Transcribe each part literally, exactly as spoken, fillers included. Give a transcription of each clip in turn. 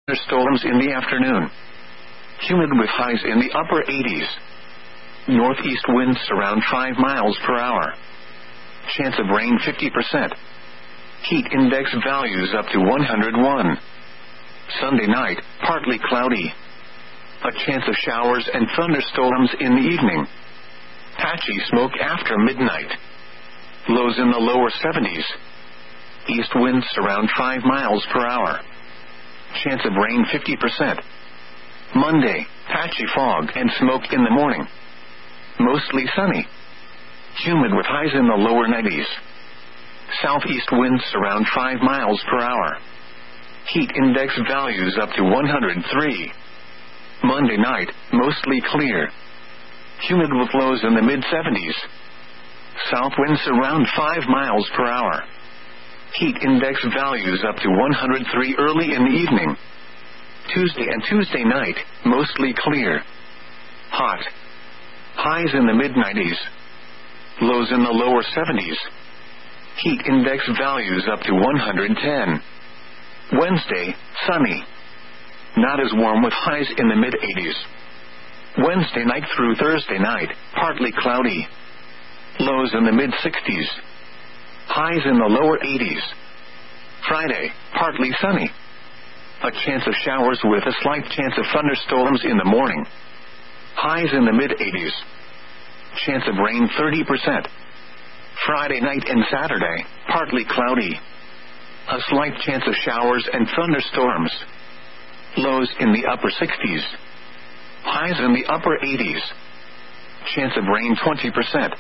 Thunderstorms in the afternoon. Humid with highs in the upper eighties. Northeast winds around five miles per hour. Chance of rain fifty percent. Heat index values up to one hundred one. Sunday night, partly cloudy. A chance of showers and thunderstorms in the evening. Patchy smoke after midnight. Lows in the lower seventies. East winds around five miles per hour. Chance of rain fifty percent. Monday, patchy fog and smoke in the morning. Mostly sunny. Humid with highs in the lower nineties. Southeast winds around five miles per hour. Heat index values up to one hundred three. Monday night, mostly clear. Humid with lows in the mid seventies. South winds around five miles per hour. Heat index values up to one hundred three early in the evening. Tuesday and Tuesday night, mostly clear. Hot. Highs in the mid nineties. Lows in the lower seventies. Heat index values up to one hundred ten. Wednesday, sunny. Not as warm with highs in the mid eighties. Wednesday night through Thursday night, partly cloudy. Lows in the mid sixties. Highs in the lower eighties. Friday, partly sunny. A chance of showers with a slight chance of thunderstorms in the morning. Highs in the mid eighties. Chance of rain thirty percent. Friday night and Saturday, partly cloudy. A slight chance of showers and thunderstorms. Lows in the upper sixties. Highs in the upper eighties. Chance of rain twenty percent.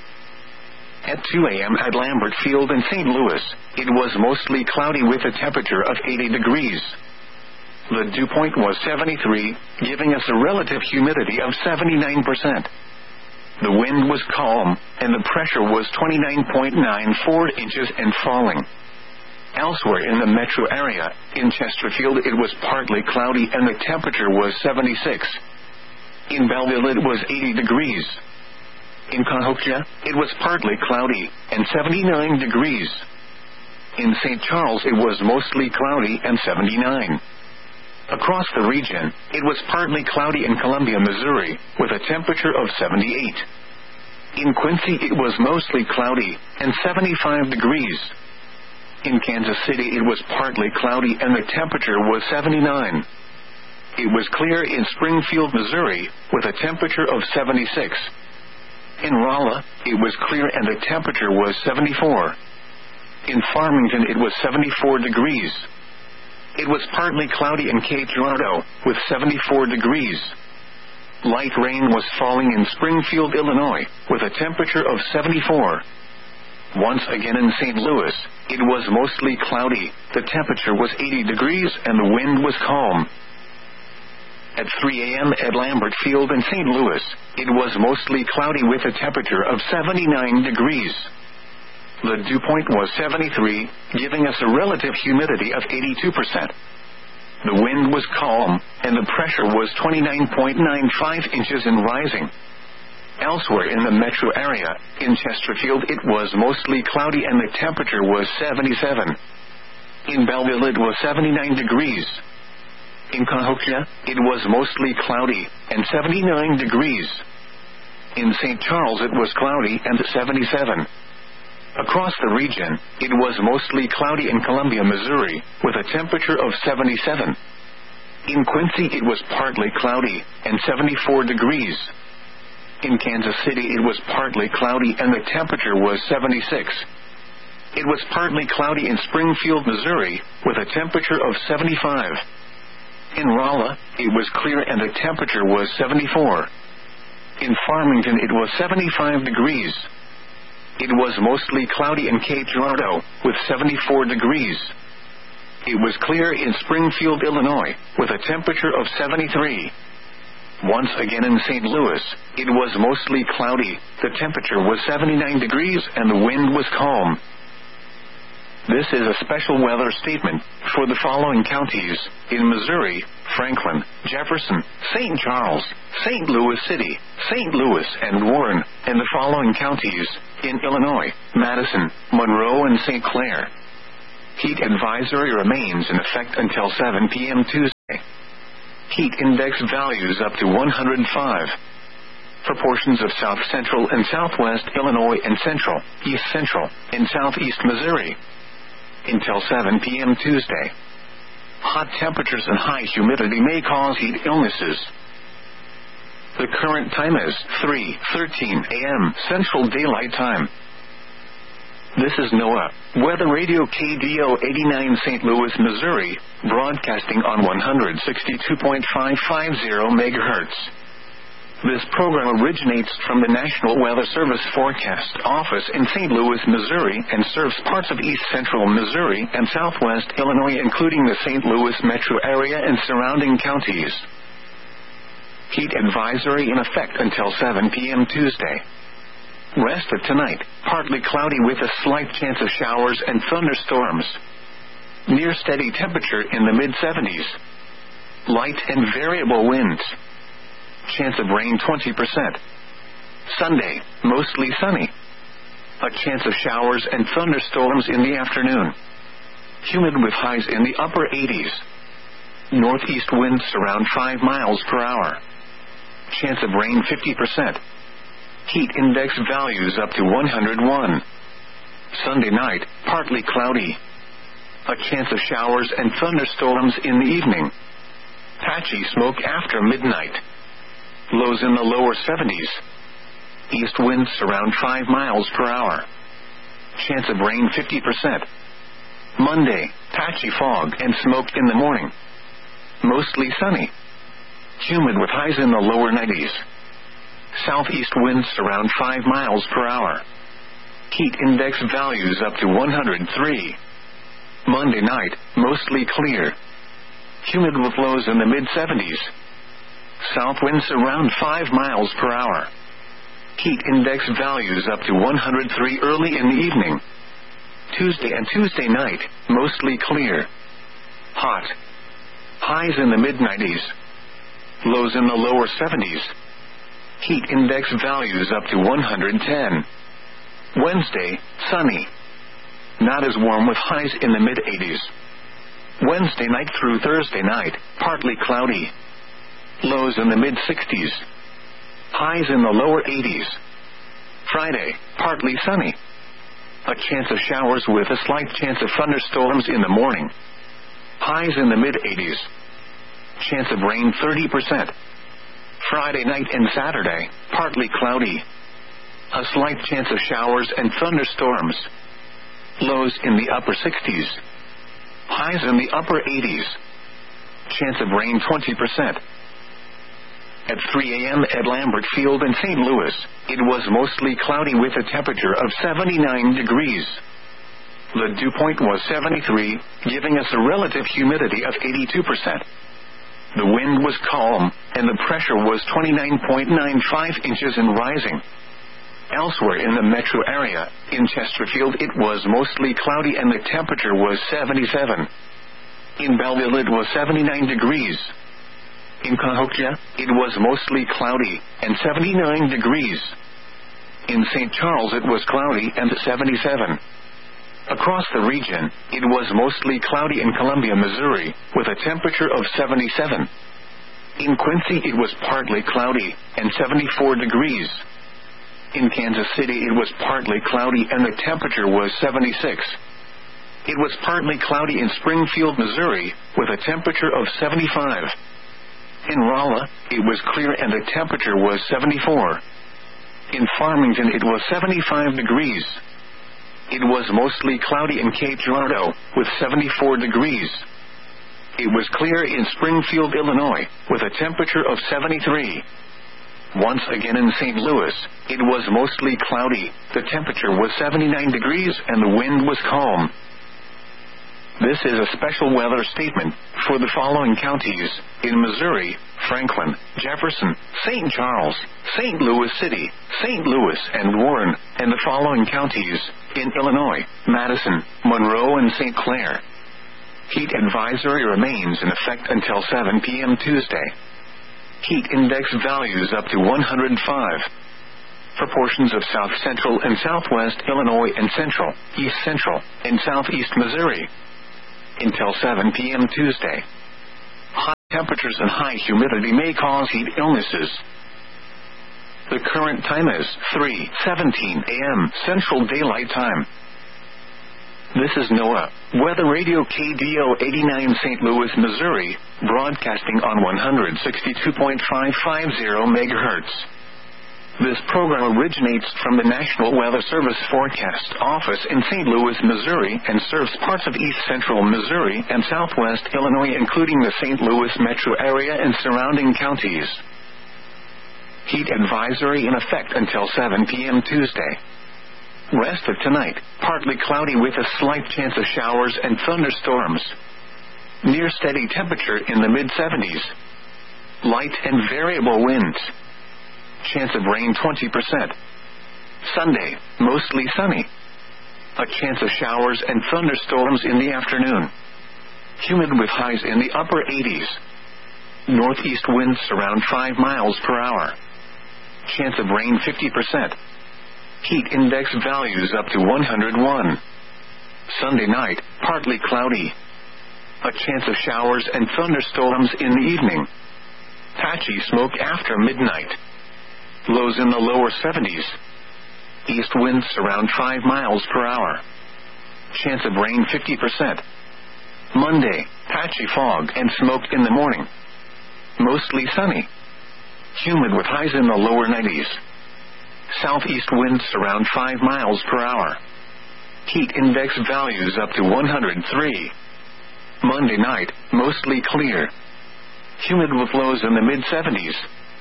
At two a.m. at Lambert Field in Saint Louis, it was mostly cloudy with a temperature of eighty degrees. The dew point was seventy-three, giving us a relative humidity of seventy-nine percent. The wind was calm, and the pressure was twenty-nine point nine four inches and falling. Elsewhere in the metro area, in Chesterfield it was partly cloudy and the temperature was seventy-six. In Belleville it was eighty degrees. In Cahokia, it was partly cloudy, and seventy-nine degrees. In Saint Charles it was mostly cloudy and seventy-nine. Across the region, it was partly cloudy in Columbia, Missouri, with a temperature of seventy-eight. In Quincy it was mostly cloudy, and seventy-five degrees. In Kansas City it was partly cloudy and the temperature was seventy-nine. It was clear in Springfield, Missouri, with a temperature of seventy-six. In Rolla, it was clear and the temperature was seventy-four. In Farmington it was seventy-four degrees. It was partly cloudy in Cape Girardeau, with seventy-four degrees. Light rain was falling in Springfield, Illinois, with a temperature of seventy-four. Once again in Saint Louis, it was mostly cloudy, the temperature was eighty degrees and the wind was calm. At three a.m. at Lambert Field in Saint Louis, it was mostly cloudy with a temperature of seventy-nine degrees. The dew point was seventy-three, giving us a relative humidity of eighty-two percent. The wind was calm, and the pressure was twenty-nine point nine five inches and rising. Elsewhere in the metro area, in Chesterfield it was mostly cloudy and the temperature was seventy-seven. In Belleville it was seventy-nine degrees. In Cahokia, it was mostly cloudy, and seventy-nine degrees. In Saint Charles it was cloudy and seventy-seven. Across the region, it was mostly cloudy in Columbia, Missouri, with a temperature of seventy-seven. In Quincy it was partly cloudy, and seventy-four degrees. In Kansas City it was partly cloudy and the temperature was seventy-six. It was partly cloudy in Springfield, Missouri, with a temperature of seventy-five. In Rolla, it was clear and the temperature was seventy-four. In Farmington it was seventy-five degrees. It was mostly cloudy in Cape Girardeau, with seventy-four degrees. It was clear in Springfield, Illinois, with a temperature of seventy-three. Once again in Saint Louis, it was mostly cloudy, the temperature was seventy-nine degrees and the wind was calm. This is a special weather statement for the following counties in Missouri: Franklin, Jefferson, Saint Charles, Saint Louis City, Saint Louis and Warren, and the following counties in Illinois: Madison, Monroe and Saint Clair. Heat advisory remains in effect until seven p.m. Tuesday. Heat index values up to one hundred five. For portions of south central and southwest Illinois and central, east central, and southeast Missouri. Until seven p.m. Tuesday. Hot temperatures and high humidity may cause heat illnesses. The current time is three thirteen a.m. Central Daylight Time. This is NOAA Weather Radio K D O eighty-nine Saint Louis, Missouri, broadcasting on one sixty-two point five five zero megahertz. This program originates from the National Weather Service Forecast Office in Saint Louis, Missouri, and serves parts of east central Missouri and southwest Illinois, including the Saint Louis metro area and surrounding counties. Heat advisory in effect until seven p.m. Tuesday. Rest of tonight, partly cloudy with a slight chance of showers and thunderstorms. Near steady temperature in the mid seventies. Light and variable winds. Chance of rain twenty percent. Sunday, mostly sunny. A chance of showers and thunderstorms in the afternoon. Humid with highs in the upper eighties. Northeast winds around five miles per hour. Chance of rain fifty percent. Heat index values up to one hundred one. Sunday night, partly cloudy. A chance of showers and thunderstorms in the evening. Patchy smoke after midnight. Lows in the lower seventies. East winds around five miles per hour. Chance of rain fifty percent. Monday, patchy fog and smoke in the morning. Mostly sunny. Humid with highs in the lower nineties. Southeast winds around five miles per hour. Heat index values up to one hundred three. Monday night, mostly clear. Humid with lows in the mid seventies. South winds around five miles per hour. Heat index values up to one hundred three early in the evening. Tuesday and Tuesday night, mostly clear. Hot. Highs in the mid nineties. Lows in the lower seventies. Heat index values up to one hundred ten. Wednesday, sunny. Not as warm with highs in the mid eighties. Wednesday night through Thursday night, partly cloudy. Lows in the mid sixties. Highs in the lower eighties. Friday, partly sunny. A chance of showers with a slight chance of thunderstorms in the morning. Highs in the mid eighties. Chance of rain thirty percent. Friday night and Saturday, partly cloudy. A slight chance of showers and thunderstorms. Lows in the upper sixties. Highs in the upper eighties. Chance of rain twenty percent. At three a.m. at Lambert Field in Saint Louis, it was mostly cloudy with a temperature of seventy-nine degrees. The dew point was seventy-three, giving us a relative humidity of eighty-two percent. The wind was calm, and the pressure was twenty-nine point nine five inches and rising. Elsewhere in the metro area, in Chesterfield it was mostly cloudy and the temperature was seventy-seven. In Belleville it was seventy-nine degrees. In Cahokia, it was mostly cloudy, and seventy-nine degrees. In Saint Charles it was cloudy and seventy-seven. Across the region, it was mostly cloudy in Columbia, Missouri, with a temperature of seventy-seven. In Quincy it was partly cloudy, and seventy-four degrees. In Kansas City it was partly cloudy and the temperature was seventy-six. It was partly cloudy in Springfield, Missouri, with a temperature of seventy-five. In Rolla, it was clear and the temperature was seventy-four. In Farmington it was seventy-five degrees. It was mostly cloudy in Cape Girardeau, with seventy-four degrees. It was clear in Springfield, Illinois, with a temperature of seventy-three. Once again in Saint Louis, it was mostly cloudy, the temperature was seventy-nine degrees and the wind was calm. This is a special weather statement for the following counties in Missouri: Franklin, Jefferson, Saint Charles, Saint Louis City, Saint Louis and Warren, and the following counties in Illinois: Madison, Monroe and Saint Clair. Heat advisory remains in effect until seven p.m. Tuesday. Heat index values up to one hundred five. For portions of south central and southwest Illinois and central, east central, and southeast Missouri. Until seven p.m. Tuesday. temperatures and high humidity may cause heat illnesses. The current time is three seventeen a m Central Daylight Time. This is NOAA Weather Radio K D O eighty-nine Saint Louis, Missouri, broadcasting on one sixty-two point five five zero megahertz. This program originates from the National Weather Service Forecast Office in Saint Louis, Missouri, and serves parts of east central Missouri and southwest Illinois, including the Saint Louis metro area and surrounding counties. Heat advisory in effect until seven p m Tuesday. Rest of tonight, partly cloudy with a slight chance of showers and thunderstorms. Near steady temperature in the mid seventies. Light and variable winds. Chance of rain twenty percent. Sunday, mostly sunny. A chance of showers and thunderstorms in the afternoon. Humid with highs in the upper eighties. Northeast winds around five miles per hour. Chance of rain fifty percent. Heat index values up to one hundred one. Sunday night, partly cloudy. A chance of showers and thunderstorms in the evening. Patchy smoke after midnight. Lows in the lower seventies. East winds around five miles per hour. Chance of rain fifty percent. Monday, patchy fog and smoke in the morning. Mostly sunny. Humid with highs in the lower nineties. Southeast winds around five miles per hour. Heat index values up to one hundred three. Monday night, mostly clear. Humid with lows in the mid seventies.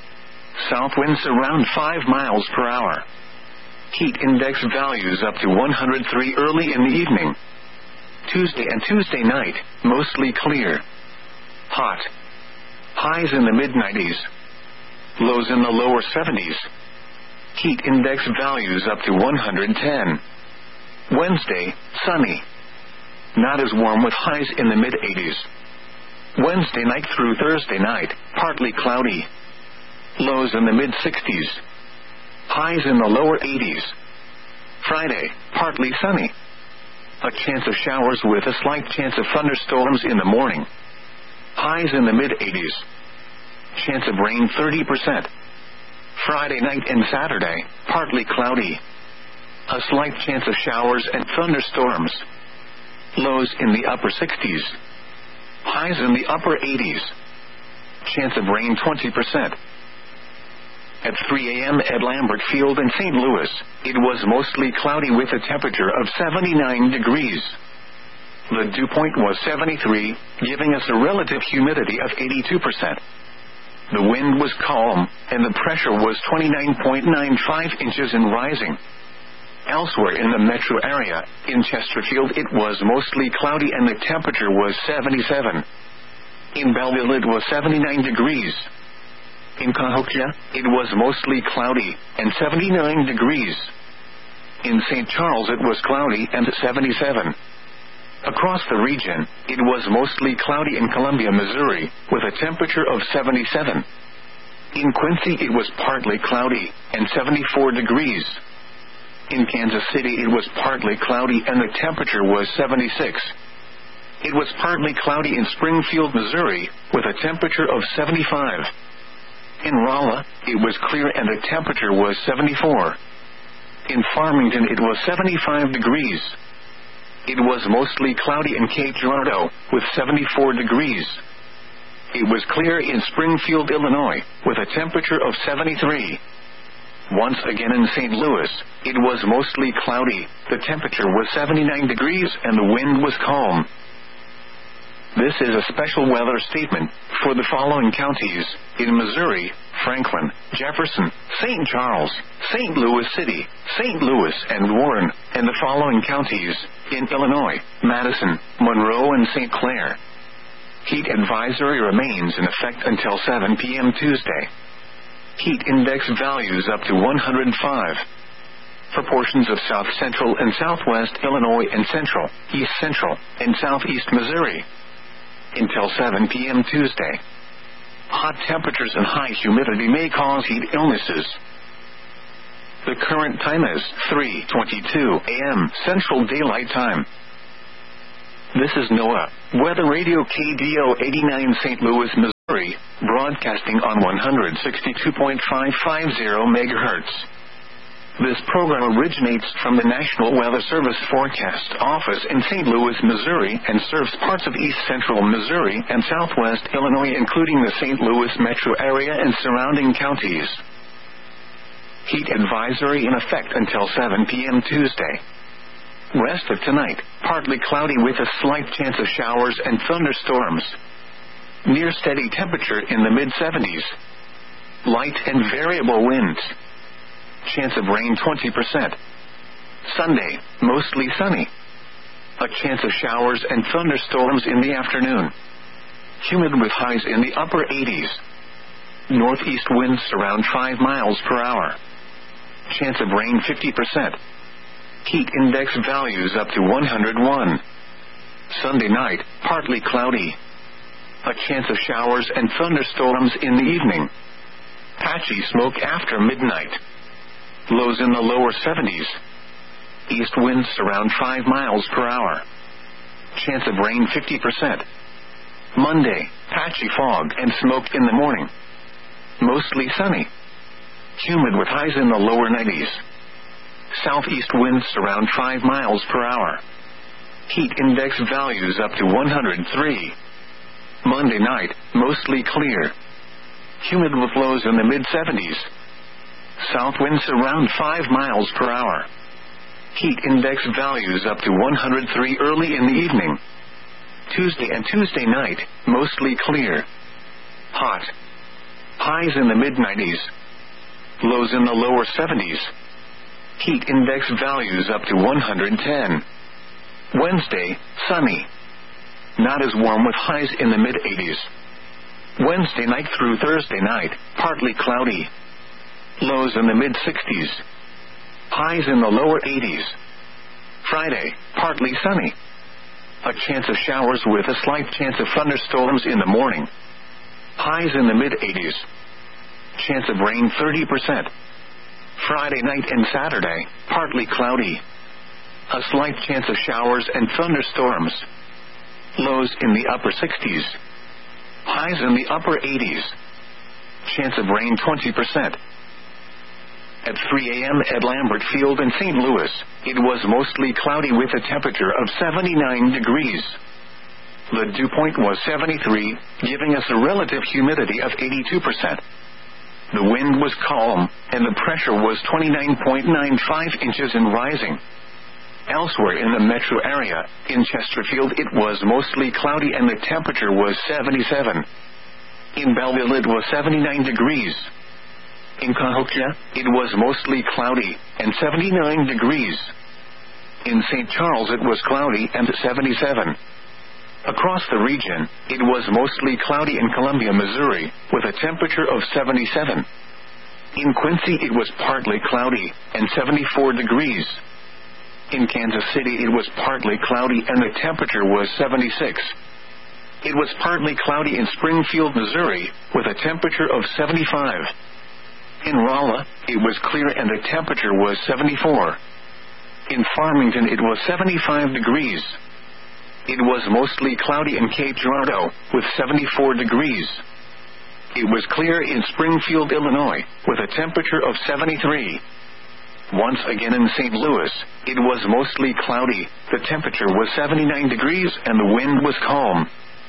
South winds around five miles per hour. Heat index values up to one hundred three early in the evening. Tuesday and Tuesday night, mostly clear. Hot. Highs in the mid nineties. Lows in the lower seventies. Heat index values up to one hundred ten. Wednesday, sunny. Not as warm with highs in the mid eighties. Wednesday night through Thursday night, partly cloudy. Lows in the mid sixties. Highs in the lower eighties. Friday, partly sunny. A chance of showers with a slight chance of thunderstorms in the morning. Highs in the mid eighties. Chance of rain thirty percent. Friday night and Saturday, partly cloudy. A slight chance of showers and thunderstorms. Lows in the upper sixties. Highs in the upper eighties. Chance of rain twenty percent. At three a m at Lambert Field in Saint Louis, it was mostly cloudy with a temperature of seventy-nine degrees. The dew point was seventy-three, giving us a relative humidity of eighty-two percent. The wind was calm, and the pressure was twenty-nine point nine five inches and rising. Elsewhere in the metro area, in Chesterfield it was mostly cloudy and the temperature was seventy-seven. In Belleville it was seventy-nine degrees. In Cahokia, it was mostly cloudy, and seventy-nine degrees. In Saint Charles it was cloudy and seventy-seven. Across the region, it was mostly cloudy in Columbia, Missouri, with a temperature of seventy-seven. In Quincy it was partly cloudy, and seventy-four degrees. In Kansas City it was partly cloudy and the temperature was seventy-six. It was partly cloudy in Springfield, Missouri, with a temperature of seventy-five. In Rolla, it was clear and the temperature was seventy-four. In Farmington it was seventy-five degrees. It was mostly cloudy in Cape Girardeau, with seventy-four degrees. It was clear in Springfield, Illinois, with a temperature of seventy-three. Once again in Saint Louis, it was mostly cloudy, the temperature was seventy-nine degrees and the wind was calm. This is a special weather statement for the following counties in Missouri: Franklin, Jefferson, Saint Charles, Saint Louis City, Saint Louis and Warren, and the following counties in Illinois: Madison, Monroe and Saint Clair. Heat advisory remains in effect until seven p m Tuesday. Heat index values up to one hundred five. For portions of south central and southwest Illinois and central, east central, and southeast Missouri. Until seven p m Tuesday. Hot temperatures and high humidity may cause heat illnesses. The current time is three twenty-two a m Central Daylight Time. This is NOAA Weather Radio K D O eighty-nine Saint Louis, Missouri. Missouri, broadcasting on one sixty-two point five five zero megahertz. This program originates from the National Weather Service Forecast Office in Saint Louis, Missouri, and serves parts of east central Missouri and southwest Illinois, including the Saint Louis metro area and surrounding counties. Heat advisory in effect until seven p.m. Tuesday. Rest of tonight, partly cloudy with a slight chance of showers and thunderstorms. Near steady temperature in the mid seventies. Light and variable winds. Chance of rain twenty percent. Sunday, mostly sunny. A chance of showers and thunderstorms in the afternoon. Humid with highs in the upper eighties. Northeast winds around five miles per hour. Chance of rain fifty percent. Heat index values up to one hundred one. Sunday night, partly cloudy. A chance of showers and thunderstorms in the evening. Patchy smoke after midnight. Lows in the lower seventies. East winds around five miles per hour. Chance of rain fifty percent. Monday, patchy fog and smoke in the morning. Mostly sunny. Humid with highs in the lower nineties. Southeast winds around five miles per hour. Heat index values up to one hundred three. Monday night, mostly clear. Humid with lows in the mid seventies. South winds around five miles per hour. Heat index values up to one hundred three early in the evening. Tuesday and Tuesday night, mostly clear. Hot. Highs in the mid nineties. Lows in the lower seventies. Heat index values up to one hundred ten. Wednesday, sunny. Not as warm with highs in the mid eighties. Wednesday night through Thursday night, partly cloudy. Lows in the mid sixties. Highs in the lower eighties. Friday, partly sunny. A chance of showers with a slight chance of thunderstorms in the morning. Highs in the mid eighties. Chance of rain thirty percent. Friday night and Saturday, partly cloudy. A slight chance of showers and thunderstorms. Lows in the upper sixties. Highs in the upper eighties. Chance of rain twenty percent. At three a.m. at Lambert Field in Saint Louis, it was mostly cloudy with a temperature of seventy-nine degrees. The dew point was seventy-three, giving us a relative humidity of eighty-two percent. The wind was calm, and the pressure was twenty-nine point nine five inches and rising. Elsewhere in the metro area, in Chesterfield it was mostly cloudy and the temperature was seventy-seven. In Belleville it was seventy-nine degrees. In Cahokia, it was mostly cloudy, and seventy-nine degrees. In Saint Charles it was cloudy and seventy-seven. Across the region, it was mostly cloudy in Columbia, Missouri, with a temperature of seventy-seven. In Quincy it was partly cloudy, and seventy-four degrees. In Kansas City it was partly cloudy and the temperature was seventy-six. It was partly cloudy in Springfield, Missouri, with a temperature of seventy-five. In Rolla, it was clear and the temperature was seventy-four. In Farmington it was seventy-five degrees. It was mostly cloudy in Cape Girardeau, with seventy-four degrees. It was clear in Springfield, Illinois, with a temperature of seventy-three. Once again in Saint Louis, it was mostly cloudy, the temperature was seventy-nine degrees and the wind was calm.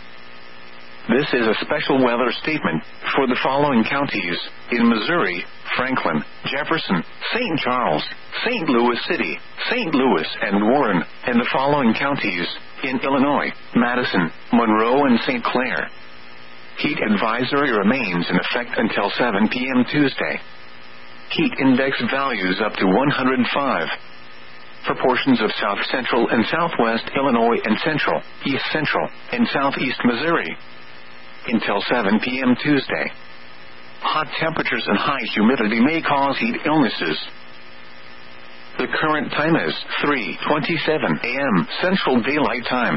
This is a special weather statement for the following counties in Missouri: Franklin, Jefferson, Saint Charles, Saint Louis City, Saint Louis, and Warren, and the following counties in Illinois: Madison, Monroe, and Saint Clair. Heat advisory remains in effect until seven p.m. Tuesday. Heat index values up to one hundred five. For portions of south central and southwest Illinois and central, east central, and southeast Missouri. Until seven p.m. Tuesday. Hot temperatures and high humidity may cause heat illnesses. The current time is three twenty-seven a.m. Central Daylight Time.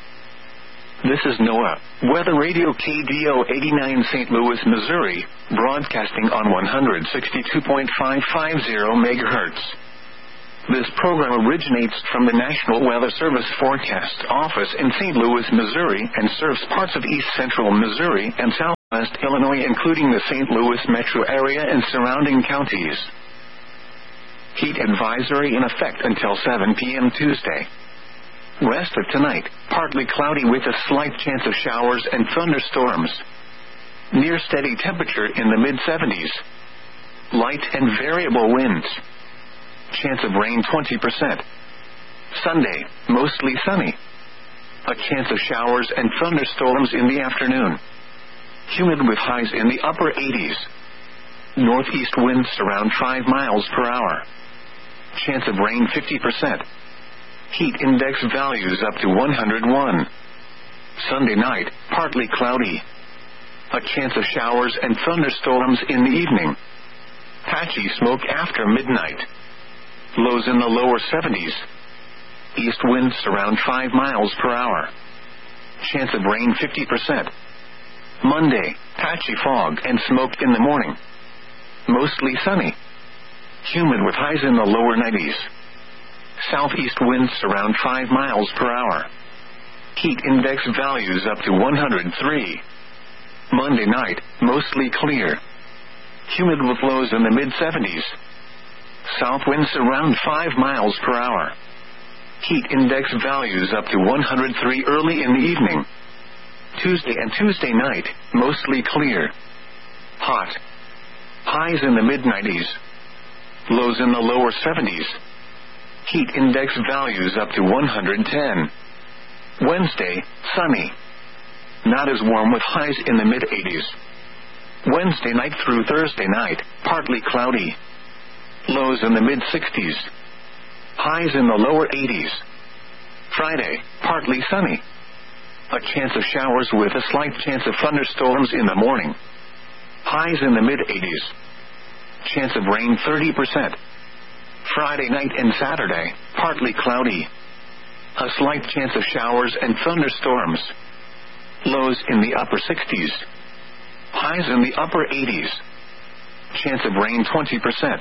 This is NOAA, Weather Radio K D O eighty-nine Saint Louis, Missouri, broadcasting on one sixty-two point five five zero megahertz. This program originates from the National Weather Service Forecast Office in Saint Louis, Missouri, and serves parts of east central Missouri and south West Illinois, including the Saint Louis metro area and surrounding counties. Heat advisory in effect until seven p.m. Tuesday. Rest of tonight, partly cloudy with a slight chance of showers and thunderstorms. Near steady temperature in the mid seventies. Light and variable winds. Chance of rain twenty percent. Sunday, mostly sunny. A chance of showers and thunderstorms in the afternoon. Humid with highs in the upper eighties. Northeast winds around five miles per hour. Chance of rain fifty percent. Heat index values up to one hundred one. Sunday night, partly cloudy. A chance of showers and thunderstorms in the evening. Patchy smoke after midnight. Lows in the lower seventies. East winds around five miles per hour. Chance of rain fifty percent. Monday, patchy fog and smoke in the morning. Mostly sunny. Humid with highs in the lower nineties. Southeast winds around five miles per hour. Heat index values up to one hundred three. Monday night, mostly clear. Humid with lows in the mid seventies. South winds around five miles per hour. Heat index values up to one hundred three early in the evening. Tuesday and Tuesday night, mostly clear. Hot. Highs in the mid nineties. Lows in the lower seventies. Heat index values up to one hundred ten. Wednesday, sunny. Not as warm with highs in the mid eighties. Wednesday night through Thursday night, partly cloudy. Lows in the mid sixties. Highs in the lower eighties. Friday, partly sunny. A chance of showers with a slight chance of thunderstorms in the morning. Highs in the mid eighties. Chance of rain thirty percent. Friday night and Saturday, partly cloudy. A slight chance of showers and thunderstorms. Lows in the upper sixties. Highs in the upper eighties. Chance of rain twenty percent.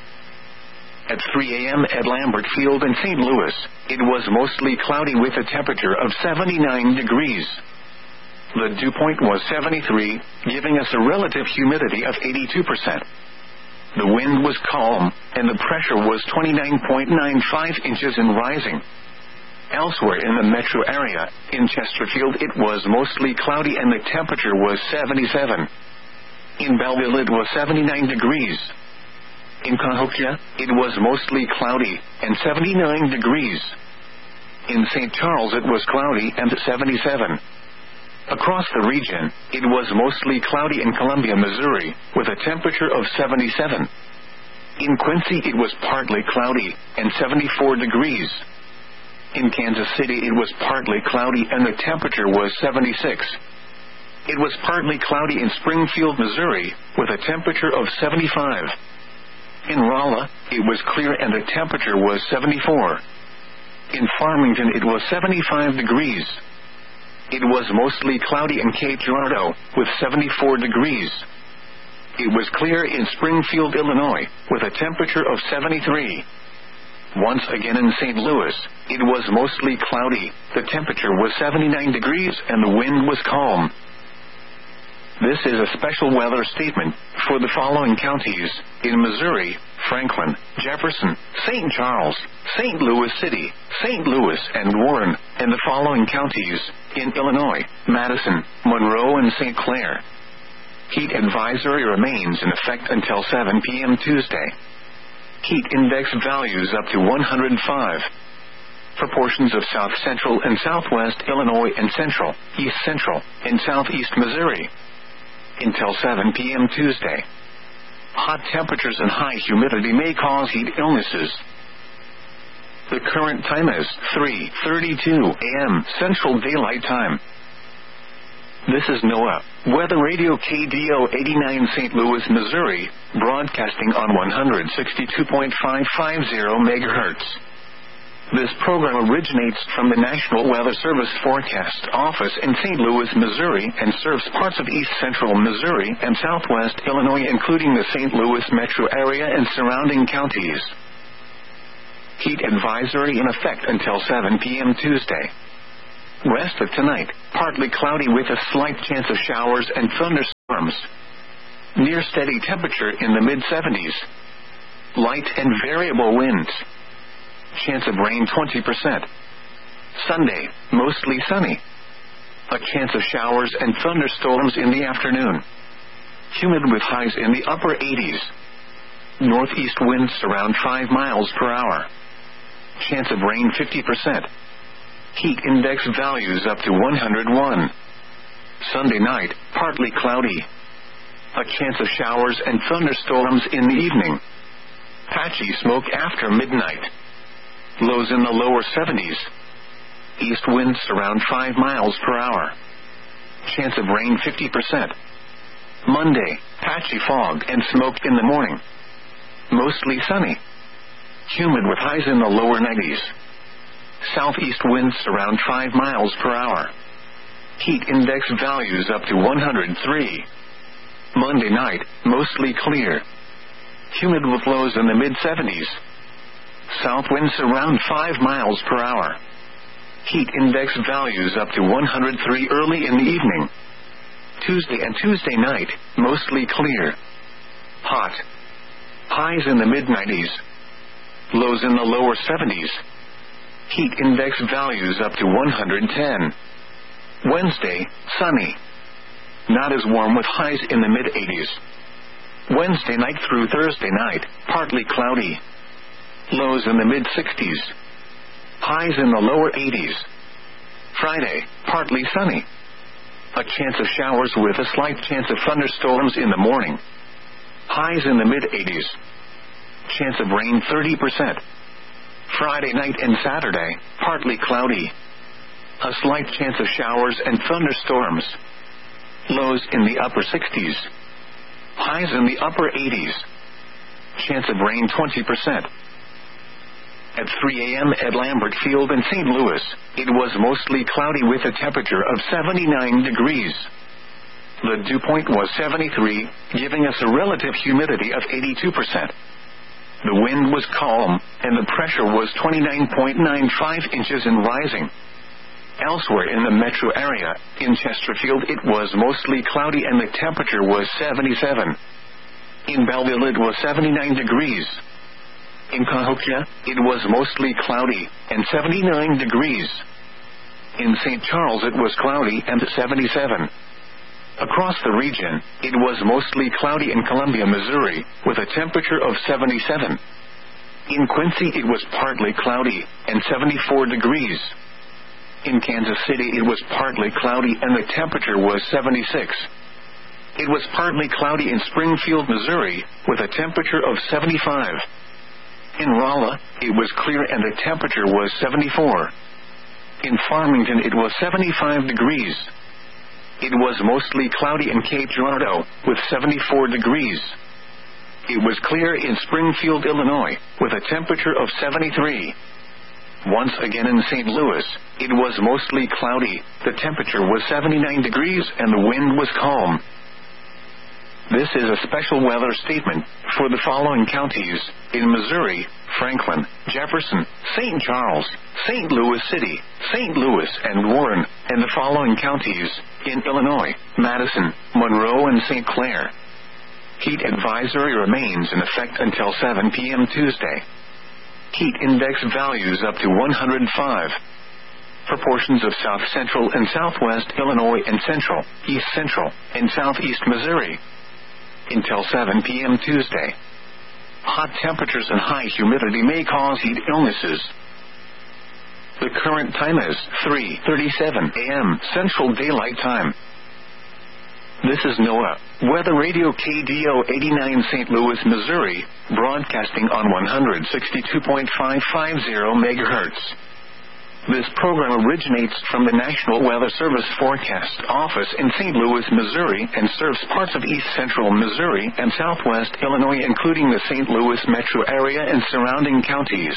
At three a.m. at Lambert Field in Saint Louis, it was mostly cloudy with a temperature of seventy-nine degrees. The dew point was seventy-three, giving us a relative humidity of eighty-two percent. The wind was calm, and the pressure was twenty-nine point nine five inches and rising. Elsewhere in the metro area, in Chesterfield it was mostly cloudy and the temperature was seventy-seven. In Belleville it was seventy-nine degrees. In Cahokia, it was mostly cloudy and seventy-nine degrees. In Saint Charles it was cloudy and seventy-seven. Across the region, it was mostly cloudy in Columbia, Missouri, with a temperature of seventy-seven. In Quincy it was partly cloudy and seventy-four degrees. In Kansas City it was partly cloudy and the temperature was seventy-six. It was partly cloudy in Springfield, Missouri, with a temperature of seventy-five. In Rolla, it was clear and the temperature was seventy-four. In Farmington it was seventy-five degrees. It was mostly cloudy in Cape Girardeau, with seventy-four degrees. It was clear in Springfield, Illinois, with a temperature of seventy-three. Once again in Saint Louis, it was mostly cloudy, the temperature was seventy-nine degrees and the wind was calm. This is a special weather statement for the following counties: in Missouri, Franklin, Jefferson, Saint Charles, Saint Louis City, Saint Louis, and Warren, and the following counties: in Illinois, Madison, Monroe, and Saint Clair. Heat advisory remains in effect until seven p.m. Tuesday. Heat index values up to one hundred five. For portions of south central and southwest Illinois and central, east central, and southeast Missouri. Until seven p.m. Tuesday. Hot temperatures and high humidity may cause heat illnesses. The current time is three thirty-two a.m. Central Daylight Time. This is NOAA Weather Radio K D O eighty-nine Saint Louis, Missouri, broadcasting on one sixty-two point five five zero megahertz. This program originates from the National Weather Service Forecast Office in Saint Louis, Missouri, and serves parts of east central Missouri and southwest Illinois, including the Saint Louis metro area and surrounding counties. Heat advisory in effect until seven p.m. Tuesday. Rest of tonight, partly cloudy with a slight chance of showers and thunderstorms. Near steady temperature in the mid seventies. Light and variable winds. Chance of rain twenty percent. Sunday, mostly sunny. A chance of showers and thunderstorms in the afternoon. Humid with highs in the upper eighties. Northeast winds around five miles per hour. Chance of rain fifty percent. Heat index values up to one hundred one. Sunday night, partly cloudy. A chance of showers and thunderstorms in the evening. Patchy smoke after midnight. Lows in the lower seventies. East winds around five miles per hour. Chance of rain fifty percent. Monday, patchy fog and smoke in the morning. Mostly sunny. Humid with highs in the lower nineties. Southeast winds around five miles per hour. Heat index values up to one hundred three. Monday night, mostly clear. Humid with lows in the mid seventies. South winds around five miles per hour. Heat index values up to one hundred three early in the evening. Tuesday and Tuesday night, mostly clear. Hot. Highs in the mid nineties. Lows in the lower seventies. Heat index values up to one hundred ten. Wednesday, sunny. Not as warm with highs in the mid eighties. Wednesday night through Thursday night, partly cloudy. Lows in the mid sixties. Highs in the lower eighties. Friday, partly sunny. A chance of showers with a slight chance of thunderstorms in the morning. Highs in the mid eighties. Chance of rain thirty percent. Friday night and Saturday, partly cloudy. A slight chance of showers and thunderstorms. Lows in the upper sixties. Highs in the upper eighties. Chance of rain twenty percent. At three a.m. at Lambert Field in Saint Louis, it was mostly cloudy with a temperature of seventy-nine degrees. The dew point was seventy-three, giving us a relative humidity of eighty-two percent. The wind was calm, and the pressure was twenty-nine point nine five inches and rising. Elsewhere in the metro area, in Chesterfield it was mostly cloudy and the temperature was seventy-seven. In Belleville it was seventy-nine degrees. In Cahokia, it was mostly cloudy, and seventy-nine degrees. In Saint Charles it was cloudy and seventy-seven. Across the region, it was mostly cloudy in Columbia, Missouri, with a temperature of seventy-seven. In Quincy it was partly cloudy, and seventy-four degrees. In Kansas City it was partly cloudy and the temperature was seventy-six. It was partly cloudy in Springfield, Missouri, with a temperature of seventy-five. In Rolla, it was clear and the temperature was seventy-four. In Farmington it was seventy-five degrees. It was mostly cloudy in Cape Girardeau, with seventy-four degrees. It was clear in Springfield, Illinois, with a temperature of seventy-three. Once again in Saint Louis, it was mostly cloudy, the temperature was seventy-nine degrees and the wind was calm. This is a special weather statement for the following counties: in Missouri, Franklin, Jefferson, Saint Charles, Saint Louis City, Saint Louis and Warren, and the following counties: in Illinois, Madison, Monroe and Saint Clair. Heat advisory remains in effect until seven p.m. Tuesday. Heat index values up to one hundred five. Proportions of south central and southwest Illinois and central, east central, and southeast Missouri. Until seven p.m. Tuesday. Hot temperatures and high humidity may cause heat illnesses. The current time is three thirty-seven a.m. Central Daylight Time. This is NOAA Weather Radio K D O eighty-nine Saint Louis, Missouri, broadcasting on one sixty-two point five five zero megahertz. This program originates from the National Weather Service Forecast Office in Saint Louis, Missouri, and serves parts of east central Missouri and southwest Illinois, including the Saint Louis metro area and surrounding counties.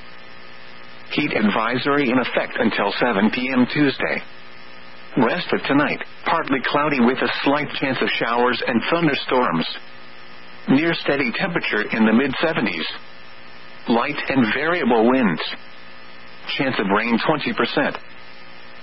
Heat advisory in effect until seven p.m. Tuesday. Rest of tonight, partly cloudy with a slight chance of showers and thunderstorms. Near steady temperature in the mid seventies. Light and variable winds. Chance of rain twenty percent.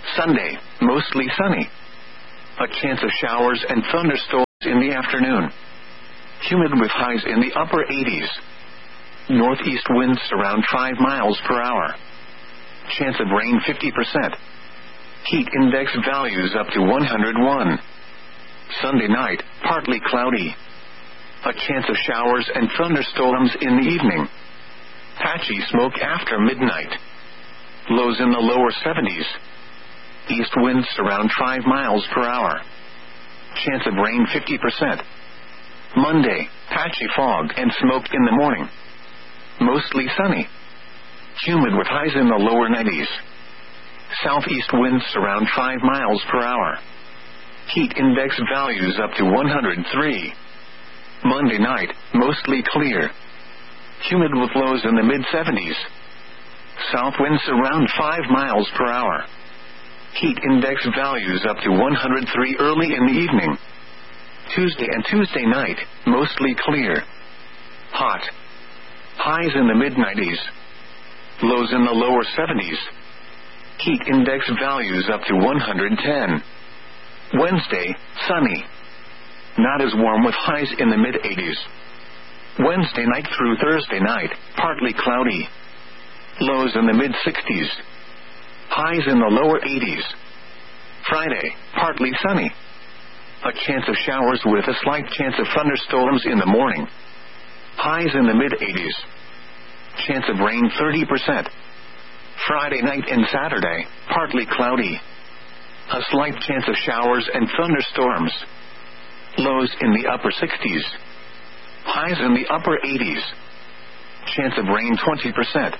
Sunday, mostly sunny. A chance of showers and thunderstorms in the afternoon. Humid with highs in the upper eighties. Northeast winds around five miles per hour. Chance of rain fifty percent. Heat index values up to one hundred one. Sunday night, partly cloudy. A chance of showers and thunderstorms in the evening. Patchy smoke after midnight. Lows in the lower seventies. East winds around five miles per hour. Chance of rain fifty percent. Monday, patchy fog and smoke in the morning. Mostly sunny. Humid with highs in the lower nineties. Southeast winds around five miles per hour. Heat index values up to one hundred three. Monday night, mostly clear. Humid with lows in the mid seventies. South winds around five miles per hour. Heat index values up to one hundred three early in the evening. Tuesday and Tuesday night, mostly clear. Hot. Highs in the mid nineties. Lows in the lower seventies. Heat index values up to one hundred ten. Wednesday, sunny. Not as warm with highs in the mid eighties. Wednesday night through Thursday night, partly cloudy. Lows in the mid sixties. Highs in the lower eighties. Friday, partly sunny. A chance of showers with a slight chance of thunderstorms in the morning. Highs in the mid eighties. Chance of rain thirty percent. Friday night and Saturday, partly cloudy. A slight chance of showers and thunderstorms. Lows in the upper sixties. Highs in the upper eighties. Chance of rain twenty percent.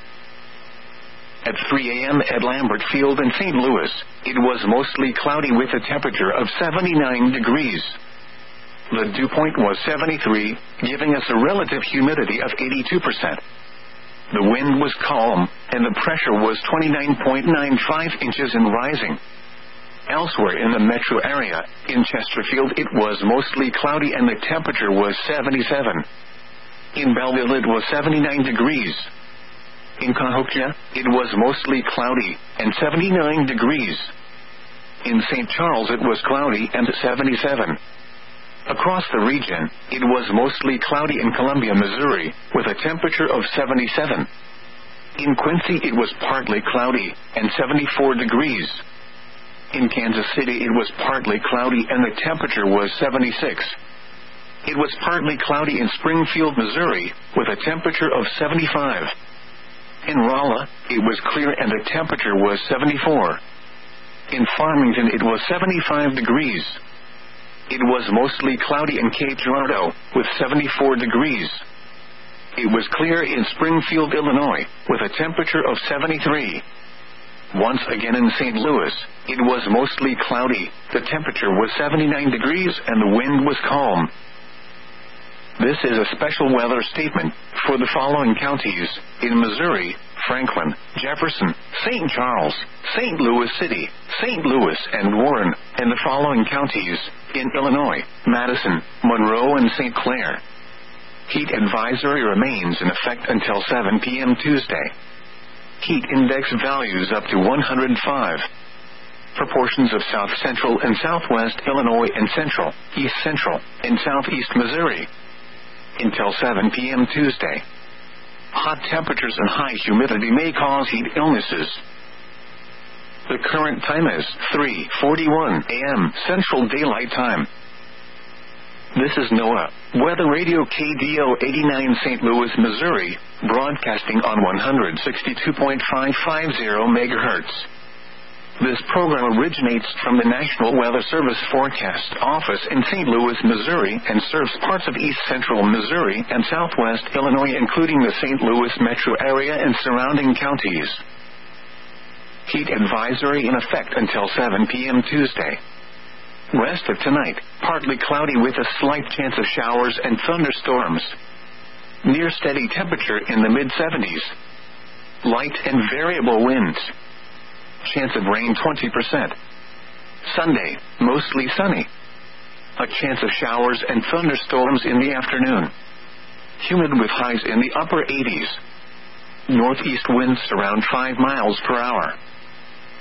At three a.m. at Lambert Field in Saint Louis, it was mostly cloudy with a temperature of seventy-nine degrees. The dew point was seventy-three, giving us a relative humidity of eighty-two percent. The wind was calm, and the pressure was twenty-nine point nine five inches and rising. Elsewhere in the metro area, in Chesterfield it was mostly cloudy and the temperature was seventy-seven. In Belleville it was seventy-nine degrees. In Cahokia, it was mostly cloudy and seventy-nine degrees. In Saint Charles it was cloudy and seventy-seven. Across the region, it was mostly cloudy in Columbia, Missouri, with a temperature of seventy-seven. In Quincy it was partly cloudy and seventy-four degrees. In Kansas City it was partly cloudy and the temperature was seventy-six. It was partly cloudy in Springfield, Missouri, with a temperature of seventy-five. In Rolla, it was clear and the temperature was seventy-four. In Farmington it was seventy-five degrees. It was mostly cloudy in Cape Girardeau, with seventy-four degrees. It was clear in Springfield, Illinois, with a temperature of seventy-three. Once again in Saint Louis, it was mostly cloudy, the temperature was seventy-nine degrees and the wind was calm. This is a special weather statement for the following counties in Missouri: Franklin, Jefferson, Saint Charles, Saint Louis City, Saint Louis and Warren, and the following counties in Illinois: Madison, Monroe and Saint Clair. Heat advisory remains in effect until seven p.m. Tuesday. Heat index values up to one hundred five. Proportions of south central and southwest Illinois and central, east central, and southeast Missouri. Until seven p.m. Tuesday. Hot temperatures and high humidity may cause heat illnesses. The current time is three forty-one a.m. Central Daylight Time. This is NOAA Weather Radio K D O eighty-nine Saint Louis, Missouri, broadcasting on one sixty-two point five five zero megahertz. This program originates from the National Weather Service Forecast Office in Saint Louis, Missouri, and serves parts of east central Missouri and southwest Illinois, including the Saint Louis metro area and surrounding counties. Heat advisory in effect until seven p.m. Tuesday. Rest of tonight, partly cloudy with a slight chance of showers and thunderstorms. Near steady temperature in the mid seventies. Light and variable winds. Chance of rain twenty percent. Sunday, mostly sunny. A chance of showers and thunderstorms in the afternoon. Humid with highs in the upper eighties. Northeast winds around five miles per hour.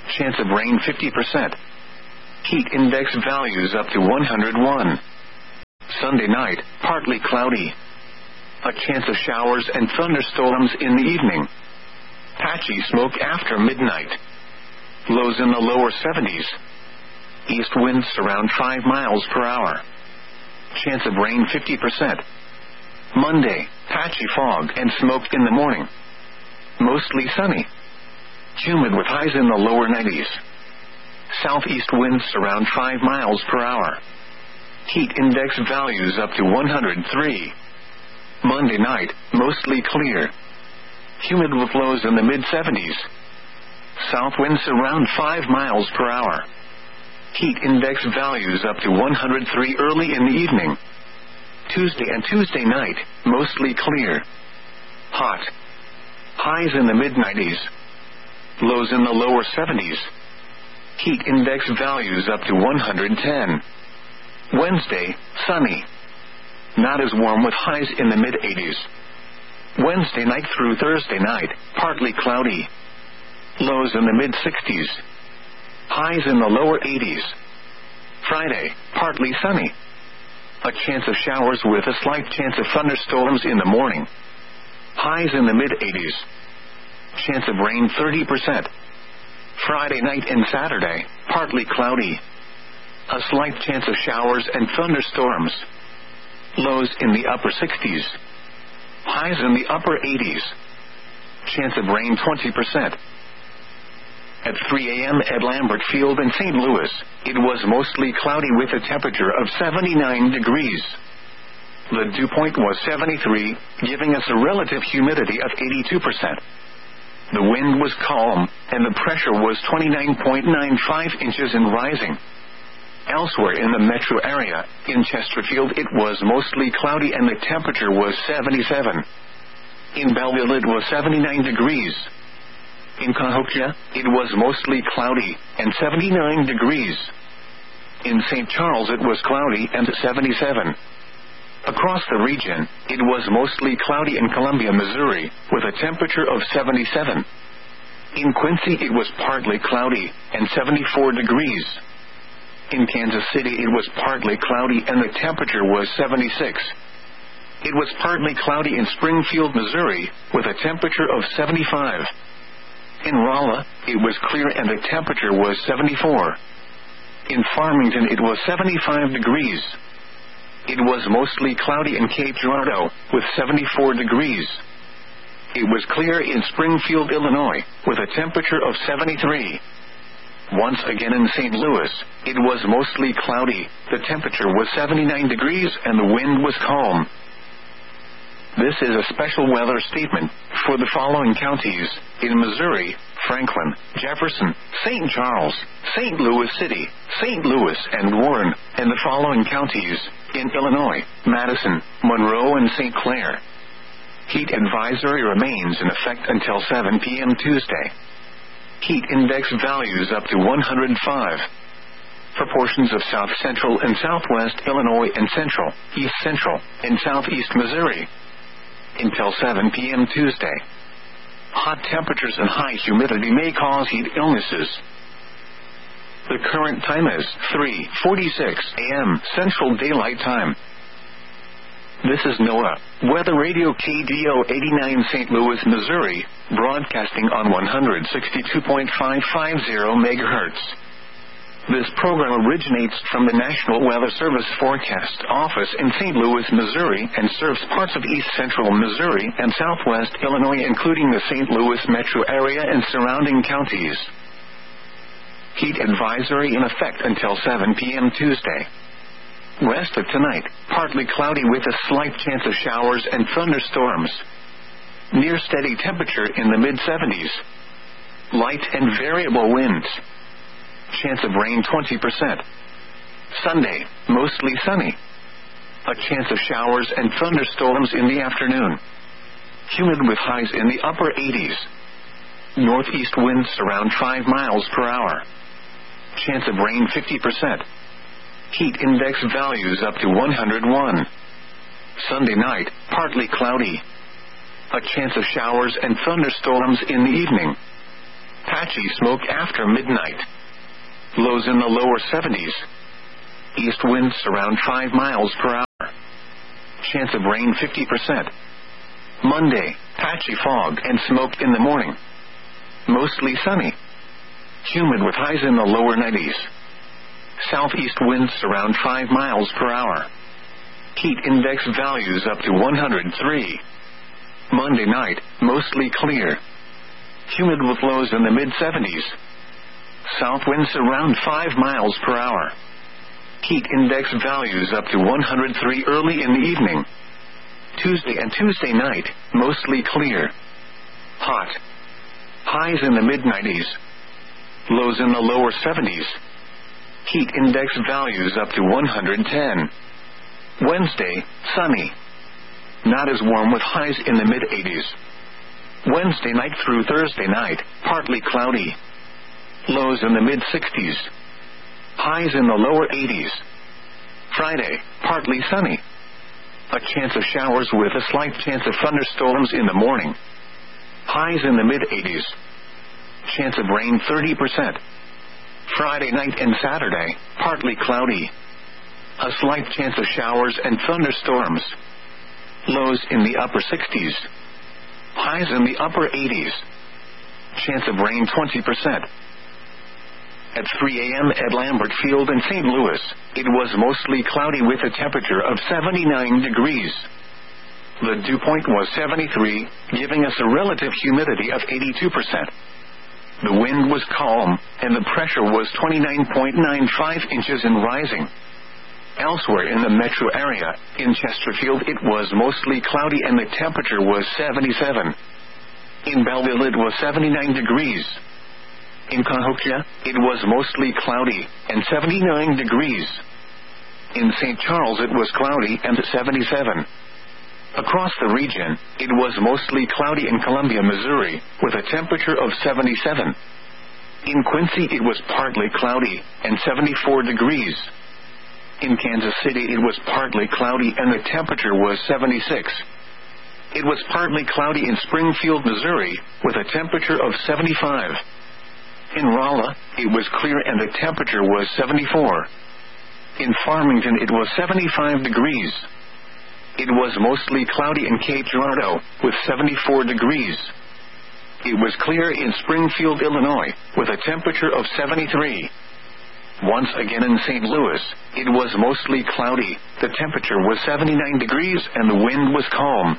Chance of rain fifty percent. Heat index values up to one hundred one. Sunday night, partly cloudy. A chance of showers and thunderstorms in the evening. Patchy smoke after midnight. Lows in the lower seventies. East winds around five miles per hour. Chance of rain fifty percent. Monday, patchy fog and smoke in the morning. Mostly sunny. Humid with highs in the lower nineties. Southeast winds around five miles per hour. Heat index values up to one hundred three. Monday night, mostly clear. Humid with lows in the mid seventies. South winds around five miles per hour. Heat index values up to one hundred three early in the evening. Tuesday and Tuesday night, mostly clear. Hot. Highs in the mid nineties. Lows in the lower seventies. Heat index values up to one hundred ten. Wednesday, sunny. Not as warm with highs in the mid eighties. Wednesday night through Thursday night, partly cloudy. Lows in the mid sixties. Highs in the lower eighties. Friday, partly sunny. A chance of showers with a slight chance of thunderstorms in the morning. Highs in the mid eighties. Chance of rain thirty percent. Friday night and Saturday, partly cloudy. A slight chance of showers and thunderstorms. Lows in the upper sixties. Highs in the upper eighties. Chance of rain twenty percent. At three a.m. at Lambert Field in Saint Louis, it was mostly cloudy with a temperature of seventy-nine degrees. The dew point was seventy-three, giving us a relative humidity of eighty-two percent. The wind was calm, and the pressure was twenty-nine point nine five inches and rising. Elsewhere in the metro area, in Chesterfield it was mostly cloudy and the temperature was seventy-seven. In Belleville it was seventy-nine degrees. In Cahokia, it was mostly cloudy and seventy-nine degrees. In Saint Charles it was cloudy and seventy-seven. Across the region, it was mostly cloudy in Columbia, Missouri, with a temperature of seventy-seven. In Quincy it was partly cloudy and seventy-four degrees. In Kansas City it was partly cloudy and the temperature was seventy-six. It was partly cloudy in Springfield, Missouri, with a temperature of seventy-five. In Rolla, it was clear and the temperature was seventy-four. In Farmington it was seventy-five degrees. It was mostly cloudy in Cape Girardeau, with seventy-four degrees. It was clear in Springfield, Illinois, with a temperature of seventy-three. Once again in Saint Louis, it was mostly cloudy, the temperature was seventy-nine degrees and the wind was calm. This is a special weather statement for the following counties in Missouri: Franklin, Jefferson, Saint Charles, Saint Louis City, Saint Louis and Warren, and the following counties in Illinois: Madison, Monroe and Saint Clair. Heat advisory remains in effect until seven p.m. Tuesday. Heat index values up to one hundred five. For portions of south central and southwest Illinois and central, east central, and southeast Missouri. Until seven p.m. Tuesday. Hot temperatures and high humidity may cause heat illnesses. The current time is three forty-six a.m. Central Daylight Time. This is NOAA, Weather Radio K D O eighty-nine Saint Louis, Missouri, broadcasting on one sixty-two point five five zero megahertz. This program originates from the National Weather Service Forecast Office in Saint Louis, Missouri, and serves parts of east central Missouri and southwest Illinois, including the Saint Louis metro area and surrounding counties. Heat advisory in effect until seven p.m. Tuesday. Rest of tonight, partly cloudy with a slight chance of showers and thunderstorms. Near steady temperature in the mid seventies. Light and variable winds. Chance of rain twenty percent. Sunday, mostly sunny. A chance of showers and thunderstorms in the afternoon. Humid with highs in the upper eighties. Northeast winds around five miles per hour. Chance of rain fifty percent. Heat index values up to one hundred one. Sunday night, partly cloudy. A chance of showers and thunderstorms in the evening. patchy smoke after midnight. Lows in the lower seventies. East winds around five miles per hour. Chance of rain fifty percent. Monday, patchy fog and smoke in the morning. Mostly sunny. Humid with highs in the lower nineties. Southeast winds around five miles per hour. Heat index values up to one hundred three. Monday night, mostly clear. Humid with lows in the mid seventies. South winds around five miles per hour. Heat index values up to one hundred three early in the evening. Tuesday and Tuesday night, mostly clear. Hot. Highs in the mid nineties. Lows in the lower seventies. Heat index values up to one hundred ten. Wednesday, sunny. Not as warm with highs in the mid eighties. Wednesday night through Thursday night, partly cloudy. Lows in the mid sixties. Highs in the lower eighties. Friday, partly sunny. A chance of showers with a slight chance of thunderstorms in the morning. Highs in the mid eighties. Chance of rain thirty percent. Friday night and Saturday, partly cloudy. A slight chance of showers and thunderstorms. Lows in the upper sixties. Highs in the upper eighties. Chance of rain twenty percent. At three a.m. at Lambert Field in Saint Louis, it was mostly cloudy with a temperature of seventy-nine degrees. The dew point was seventy-three, giving us a relative humidity of eighty-two percent. The wind was calm, and the pressure was twenty-nine point nine five inches and rising. Elsewhere in the metro area, in Chesterfield it was mostly cloudy and the temperature was seventy-seven. In Belleville it was seventy-nine degrees. In Cahokia, it was mostly cloudy and seventy-nine degrees. In Saint Charles it was cloudy and seventy-seven. Across the region, it was mostly cloudy in Columbia, Missouri, with a temperature of seventy-seven. In Quincy it was partly cloudy and seventy-four degrees. In Kansas City it was partly cloudy and the temperature was seventy-six. It was partly cloudy in Springfield, Missouri, with a temperature of seventy-five. In Rolla, it was clear and the temperature was seventy-four. In Farmington it was seventy-five degrees. It was mostly cloudy in Cape Girardeau, with seventy-four degrees. It was clear in Springfield, Illinois, with a temperature of seventy-three. Once again in Saint Louis, it was mostly cloudy, the temperature was seventy-nine degrees and the wind was calm.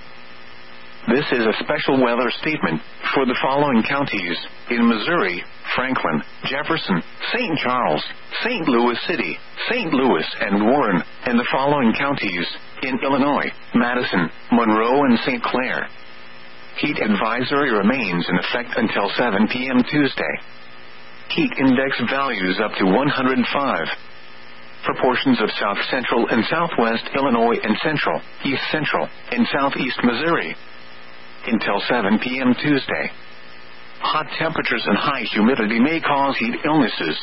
This is a special weather statement for the following counties: in Missouri, Franklin, Jefferson, Saint Charles, Saint Louis City, Saint Louis and Warren, and the following counties: in Illinois, Madison, Monroe and Saint Clair. Heat advisory remains in effect until seven p.m. Tuesday. Heat index values up to one hundred five. For portions of south central and southwest Illinois and central, east central, and southeast Missouri. Until seven p.m. Tuesday. Hot temperatures and high humidity may cause heat illnesses.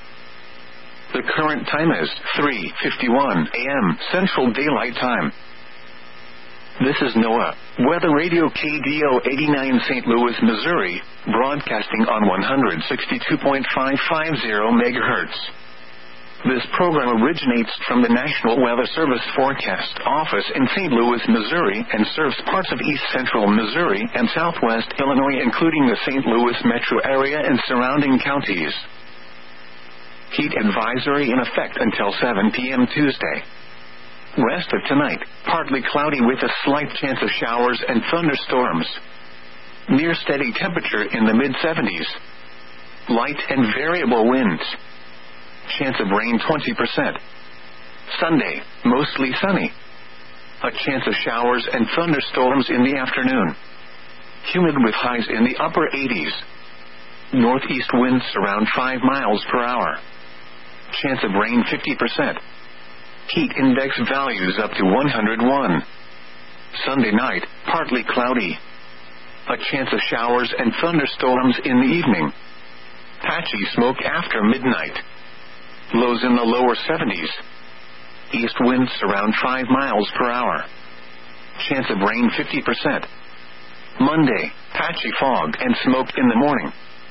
The current time is three fifty-one a.m. Central Daylight Time. This is NOAA, Weather Radio K D O eighty-nine Saint Louis, Missouri, broadcasting on one sixty-two point five five zero megahertz. This program originates from the National Weather Service Forecast Office in Saint Louis, Missouri, and serves parts of east central Missouri and southwest Illinois, including the Saint Louis metro area and surrounding counties. Heat advisory in effect until seven p.m. Tuesday. Rest of tonight, partly cloudy with a slight chance of showers and thunderstorms. Near steady temperature in the mid seventies. Light and variable winds. Chance of rain twenty percent. Sunday, mostly sunny. A chance of showers and thunderstorms in the afternoon. Humid with highs in the upper eighties. Northeast winds around five miles per hour. Chance of rain fifty percent. Heat index values up to one hundred one. Sunday night, partly cloudy. A chance of showers and thunderstorms in the evening. Patchy smoke after midnight. Lows in the lower seventies. East winds around five miles per hour. Chance of rain fifty percent. Monday, patchy fog and smoke in the morning.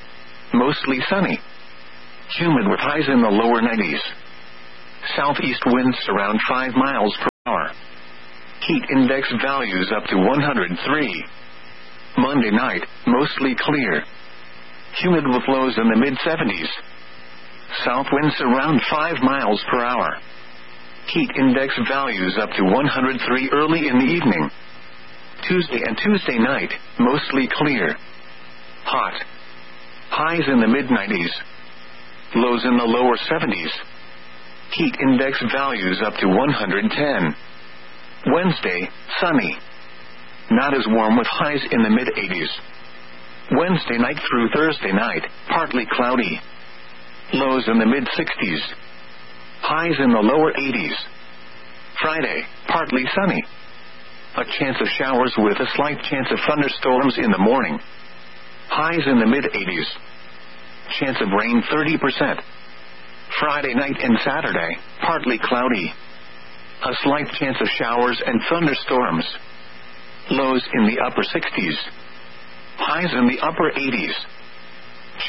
mostly sunny. Humid with highs in the lower nineties. Southeast winds around five miles per hour. Heat index values up to one hundred three. Monday night, mostly clear. Humid with lows in the mid-seventies. South winds around five miles per hour. Heat index values up to one hundred three early in the evening. Tuesday and Tuesday night, mostly clear. Hot. Highs in the mid-nineties. Lows in the lower seventies. Heat index values up to one hundred ten. Wednesday, sunny. Not as warm with highs in the mid-eighties. Wednesday night through Thursday night, partly cloudy. Lows in the mid-sixties. Highs in the lower eighties. Friday, partly sunny. A chance of showers with a slight chance of thunderstorms in the morning. Highs in the mid-eighties. Chance of rain thirty percent. Friday night and Saturday, partly cloudy. A slight chance of showers and thunderstorms. Lows in the upper sixties. Highs in the upper eighties.